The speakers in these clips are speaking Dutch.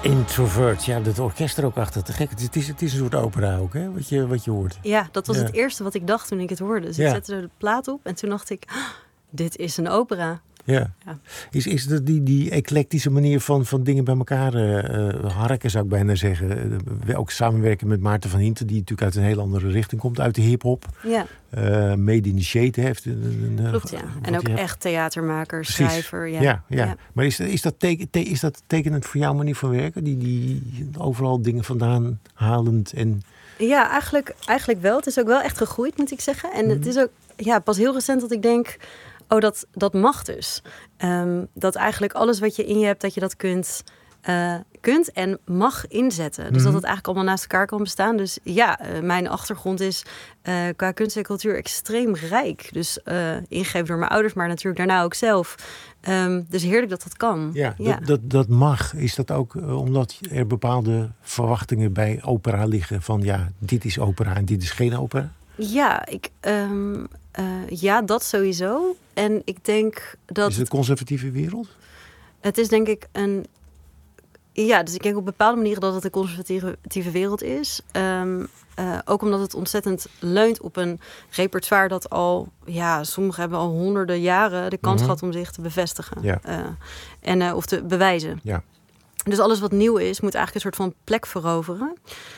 Introvert, ja, dat orkest er ook achter. Te gek. Het is een soort opera ook, hè, wat je hoort. Ja, dat was het eerste wat ik dacht toen ik het hoorde. Dus ik zette de plaat op en toen dacht ik, dit is een opera. Ja. Is dat die eclectische manier van dingen bij elkaar harken, zou ik bijna zeggen. Ook samenwerken met Maarten van Hinten, die natuurlijk uit een heel andere richting komt, uit de hiphop. Ja. Made in the Shade heeft. Klopt, ja. En ook echt theatermaker, precies. Schrijver. Ja. Maar is dat tekenend voor jouw manier van werken? Die overal dingen vandaan halend en... Ja, eigenlijk wel. Het is ook wel echt gegroeid, moet ik zeggen. En het is ook pas heel recent dat ik denk... dat mag dus. Dat eigenlijk alles wat je in je hebt, dat je dat kunt en mag inzetten. Dus dat het eigenlijk allemaal naast elkaar kan bestaan. Dus mijn achtergrond is qua kunst en cultuur extreem rijk. Dus ingegeven door mijn ouders, maar natuurlijk daarna ook zelf. Dus heerlijk dat dat kan. Ja. Dat mag. Is dat ook omdat er bepaalde verwachtingen bij opera liggen van dit is opera en dit is geen opera? Ja, dat sowieso. En ik denk dat... Is het een conservatieve wereld? Het is denk ik een... Ja, dus ik denk op bepaalde manieren dat het een conservatieve wereld is. Ook omdat het ontzettend leunt op een repertoire dat al... Ja, sommigen hebben al honderden jaren de kans gehad om zich te bevestigen. Ja. Of te bewijzen. Ja. Dus alles wat nieuw is, moet eigenlijk een soort van plek veroveren.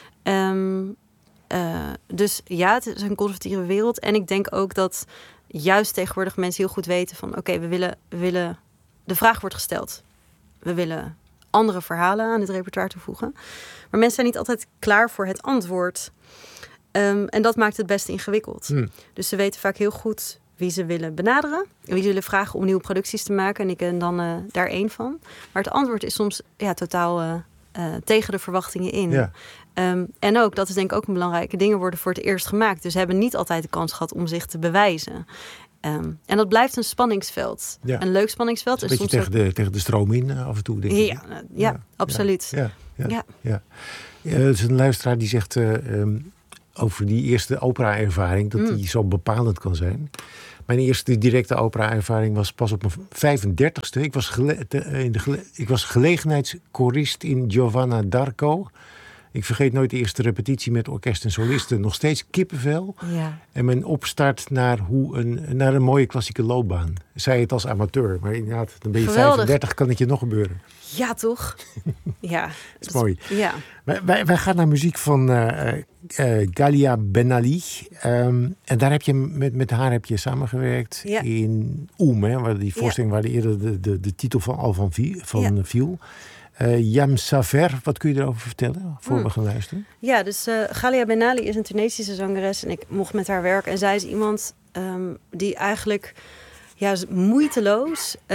Dus het is een conservatieve wereld. En ik denk ook dat juist tegenwoordig mensen heel goed weten van... Oké, we willen... De vraag wordt gesteld. We willen andere verhalen aan dit repertoire toevoegen. Maar mensen zijn niet altijd klaar voor het antwoord. En dat maakt het best ingewikkeld. Dus ze weten vaak heel goed wie ze willen benaderen. Wie ze willen vragen om nieuwe producties te maken. En ik ben dan daar één van. Maar het antwoord is soms totaal tegen de verwachtingen in. Ja. En ook, dat is denk ik ook een belangrijke... dingen worden voor het eerst gemaakt. Dus ze hebben niet altijd de kans gehad om zich te bewijzen. En dat blijft een spanningsveld. Ja. Een leuk spanningsveld. Een beetje tegen de stroom in af en toe, denk ik. Ja, absoluut. Ja. Er is een luisteraar die zegt over die eerste opera-ervaring... dat die zo bepalend kan zijn. Mijn eerste directe opera-ervaring was pas op mijn 35ste. Ik was gelegenheidskorist in Giovanna d'Arco. Ik vergeet nooit de eerste repetitie met orkest en solisten. Nog steeds kippenvel. Ja. En mijn opstart naar een mooie klassieke loopbaan. Zij het als amateur. Maar inderdaad, dan ben je 35, kan het je nog gebeuren. Ja, toch? Ja. Dat is mooi. Ja. Wij gaan naar muziek van Galia Benali. En daar heb je met haar heb je samengewerkt in Waar die voorstelling waar eerder de titel van al van viel. Yam Saver, wat kun je erover vertellen voor we gaan luisteren? Ja, dus Galia Benali is een Tunesische zangeres en ik mocht met haar werken. En zij is iemand die eigenlijk moeiteloos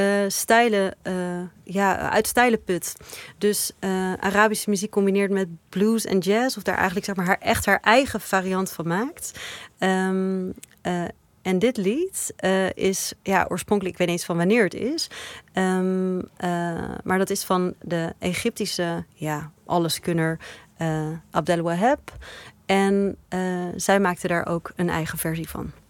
uit stijlen put. Dus Arabische muziek combineert met blues en jazz, of daar eigenlijk haar eigen variant van maakt. En dit lied is oorspronkelijk, ik weet niet eens van wanneer het is. Maar dat is van de Egyptische alleskunner Abdel Wahab. En zij maakte daar ook een eigen versie van.